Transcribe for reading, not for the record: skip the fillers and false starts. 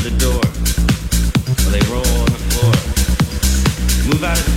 the door, or they roll on the floor. Move out of